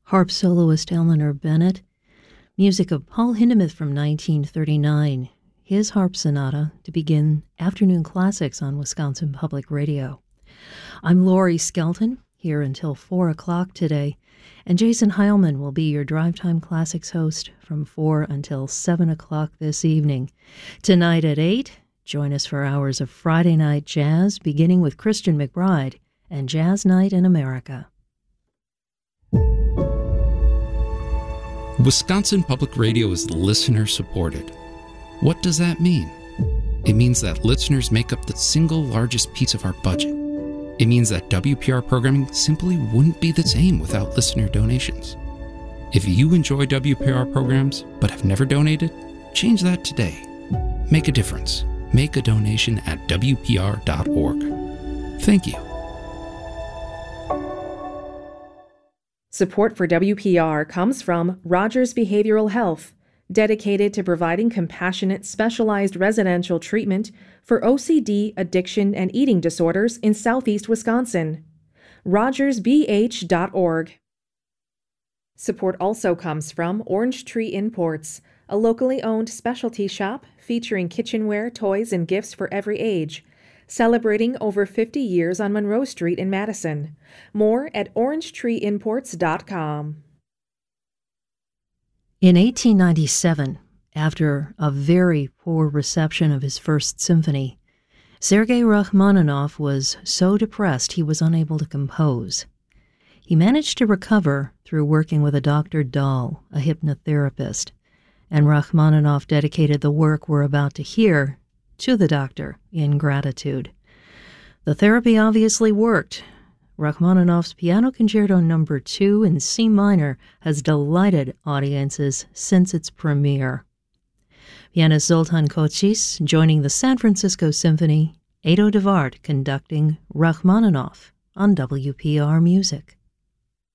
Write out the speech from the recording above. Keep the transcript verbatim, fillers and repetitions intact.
harp soloist Eleanor Bennett, music of Paul Hindemith from nineteen thirty-nine, his harp sonata to begin Afternoon Classics on Wisconsin Public Radio. I'm Lori Skelton, here until four o'clock today, and Jason Heilman will be your Drive Time Classics host from four until seven o'clock this evening. Tonight at eight, join us for hours of Friday night jazz, beginning with Christian McBride and Jazz Night in America. Wisconsin Public Radio is listener-supported. What does that mean? It means that listeners make up the single largest piece of our budget. It means that W P R programming simply wouldn't be the same without listener donations. If you enjoy W P R programs but have never donated, change that today. Make a difference. Make a donation at W P R dot org. Thank you. Support for W P R comes from Rogers Behavioral Health, dedicated to providing compassionate, specialized residential treatment for O C D, addiction, and eating disorders in southeast Wisconsin. rogers b h dot org. Support also comes from Orange Tree Imports, a locally owned specialty shop featuring kitchenware, toys, and gifts for every age, celebrating over fifty years on Monroe Street in Madison. More at orange tree imports dot com. In eighteen ninety-seven, after a very poor reception of his First Symphony, Sergei Rachmaninoff was so depressed he was unable to compose. He managed to recover through working with a Doctor Dahl, a hypnotherapist, and Rachmaninoff dedicated the work we're about to hear to the doctor in gratitude. The therapy obviously worked. Rachmaninoff's Piano Concerto Number two in C minor has delighted audiences since its premiere. Pianist Zoltan Kocsis joining the San Francisco Symphony, Edo de Waard conducting Rachmaninoff on W P R Music.